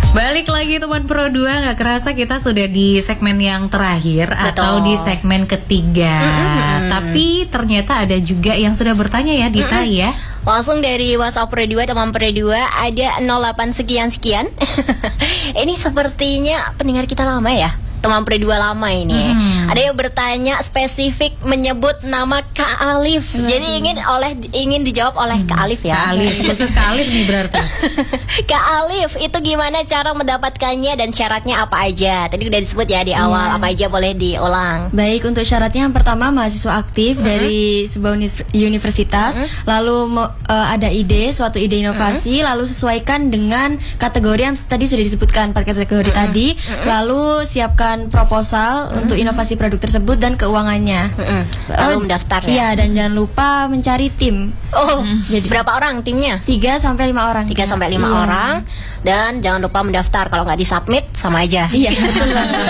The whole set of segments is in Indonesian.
Balik lagi teman Pro 2, gak kerasa kita sudah di segmen yang terakhir. Betul. Atau di segmen ketiga. Tapi ternyata ada juga yang sudah bertanya ya Dita ya. Langsung dari WhatsApp Pro 2, teman Pro 2 ada 08 sekian-sekian. Ini sepertinya pendengar kita lama ya, teman Pro 2 lama ini. Ada yang bertanya spesifik menyebut nama Kak Alif. Jadi ingin dijawab oleh Kak Alif ya. Kak Alif, khusus Kak Alif nih berarti. Kak Alif, itu gimana cara mendapatkannya dan syaratnya apa aja? Tadi udah disebut ya di awal, apa aja boleh diulang. Baik, untuk syaratnya yang pertama mahasiswa aktif dari sebuah universitas, lalu ada suatu ide inovasi, lalu sesuaikan dengan kategori yang tadi sudah disebutkan, 4 kategori tadi, lalu siapkan proposal untuk inovasi produk tersebut dan keuangannya. Lalu mendaftar ya. Iya, dan jangan lupa mencari tim. Jadi berapa orang timnya? 3 sampai 5 orang. 3 sampai 5 orang. Dan jangan lupa mendaftar. Kalau nggak disubmit sama aja. Iya, betul banget.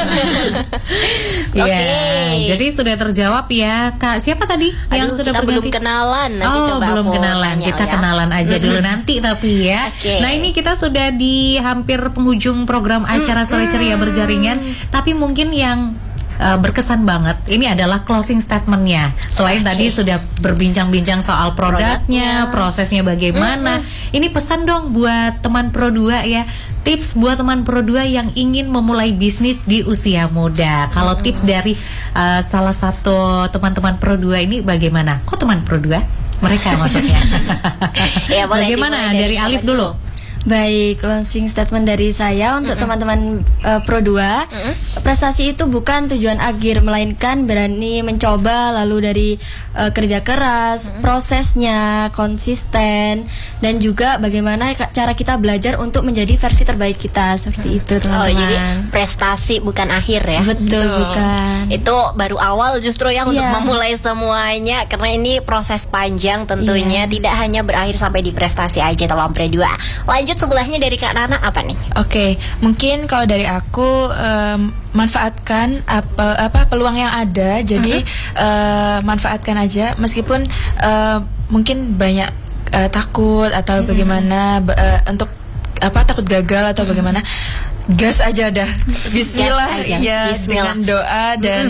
Oke. Jadi sudah terjawab ya Kak. Siapa tadi yang sudah kita belum kenalan. Nanti coba belum kenalan. Kita kenalan aja dulu nanti tapi ya. Nah, ini kita sudah di hampir penghujung program acara Sore Ceria Berjaringan. Tapi mungkin yang berkesan banget ini adalah closing statementnya. Selain tadi sudah berbincang-bincang soal produknya, prosesnya bagaimana. Ini pesan dong buat teman Pro 2 ya. Tips buat teman Pro 2 yang ingin memulai bisnis di usia muda. Kalau tips dari salah satu teman-teman Pro 2 ini bagaimana? Kok teman Pro 2? Mereka maksudnya. Ya, bagaimana dari Alif dulu? Baik, closing statement dari saya untuk teman-teman Pro 2. Prestasi itu bukan tujuan akhir, melainkan berani mencoba, lalu dari kerja keras, prosesnya, konsisten, dan juga bagaimana cara kita belajar untuk menjadi versi terbaik kita. Seperti itu, teman-teman. Jadi prestasi bukan akhir ya. Betul, bukan. Itu baru awal justru yang untuk memulai semuanya. Karena ini proses panjang tentunya. Tidak hanya berakhir sampai di prestasi aja, teman Pro 2. Lanjut sebelahnya dari Kak Nana apa nih? Oke, mungkin kalau dari aku manfaatkan apa peluang yang ada. Jadi manfaatkan aja meskipun mungkin banyak takut atau bagaimana untuk takut gagal atau bagaimana. Gas aja dah. Bismillah aja. Ya, Bismillah. Dengan doa dan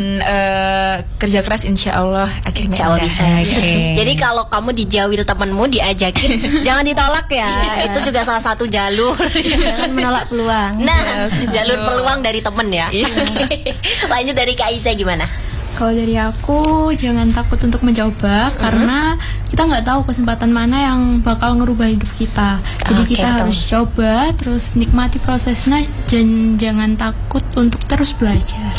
kerja keras insya Allah akhirnya insya Allah bisa. Jadi kalau kamu dijauhil temenmu diajakin jangan ditolak ya. Itu juga salah satu jalur. Jangan menolak peluang. Nah, jalur peluang dari temen ya. Lanjut dari Kak Iza gimana? Kalau dari aku, jangan takut untuk mencoba karena kita nggak tahu kesempatan mana yang bakal ngerubah hidup kita. Jadi kita harus coba, terus nikmati prosesnya dan jangan takut untuk terus belajar.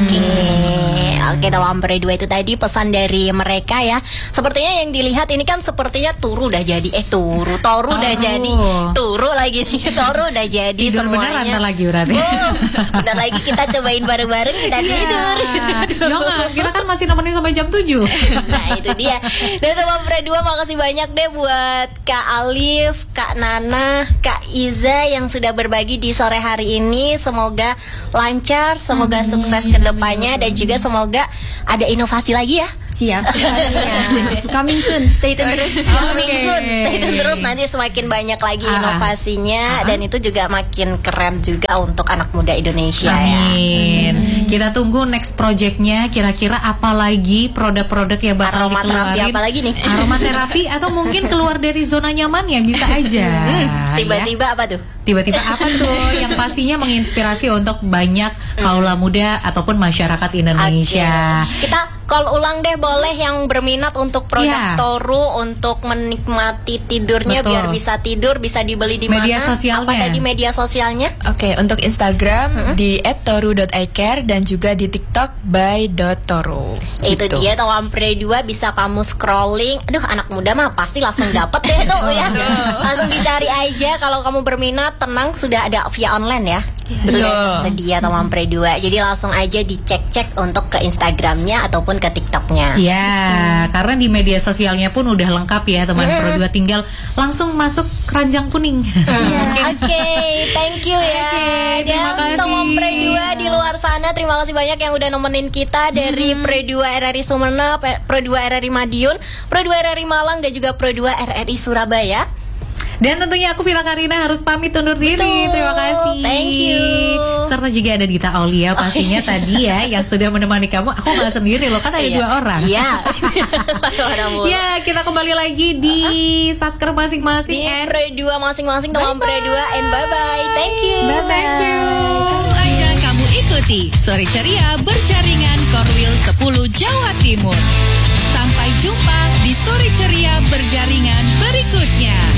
Oke, teman Pro 2 itu tadi pesan dari mereka ya. Sepertinya yang dilihat ini kan sepertinya Toru udah jadi Toru udah jadi Toru lagi nih. Toru udah jadi tidur semuanya. Beneran lagi berarti. Bentar lagi kita cobain bareng-bareng kita tidur. Jangan, kita kan masih nemenin sampai jam 7. Nah, itu dia. Dan teman Pro 2 makasih banyak deh buat Kak Alif, Kak Nana, Kak Iza yang sudah berbagi di sore hari ini. Semoga lancar, semoga sukses ke depannya dan juga semoga ada inovasi lagi ya. Siap. Coming soon, stay tune terus. Coming soon, stay tune terus. Nanti semakin banyak lagi inovasinya dan itu juga makin keren juga untuk anak muda Indonesia. Amin. Kita tunggu next projectnya. Kira-kira apa lagi produk-produk yang bakal dikeluarin? Apa lagi nih? Aromaterapi atau mungkin keluar dari zona nyaman ya bisa aja. Tiba-tiba apa tuh? Tiba-tiba apa tuh? Yang pastinya menginspirasi untuk banyak kaula muda ataupun masyarakat Indonesia. Kita call ulang deh boleh yang berminat untuk produk Toru untuk menikmati tidurnya. Betul. Biar bisa tidur, bisa dibeli di media mana? Sosialnya. Apa tadi media sosialnya? Oke, untuk Instagram di @toru.icare dan juga di TikTok by.toru. Itu dia teman Pro 2 bisa kamu scrolling. Aduh, anak muda mah pasti langsung dapet deh tuh ya. Langsung dicari aja kalau kamu berminat. Tenang, sudah ada via online ya. Sudah sedia teman Pro 2. Jadi langsung aja dicek-cek untuk ke Instagramnya ataupun ke TikToknya. Ya, karena di media sosialnya pun udah lengkap ya teman Pro 2, tinggal langsung masuk keranjang kuning. Oke, thank you ya. Terima kasih teman Pro 2 di luar sana, terima kasih banyak yang udah nemenin kita dari Pro 2 RRI Sumeneb, Pro 2 RRI Madiun, Pro 2 RRI Malang dan juga Pro 2 RRI Surabaya. Dan tentunya aku Vila Karina harus pamit undur diri. Terima kasih. Thank you. Serta juga ada Dita Aulia pastinya tadi ya yang sudah menemani kamu. Aku nggak sendiri loh, kan ada 2 orang. Iya. Ya, kita kembali lagi di satker masing-masing. Di Pre 2 masing-masing teman Pre 2 and bye-bye. Thank you. Thank you. Baru aja kamu ikuti Sore Ceria Berjaringan Korwil 10 Jawa Timur. Sampai jumpa di Sore Ceria Berjaringan berikutnya.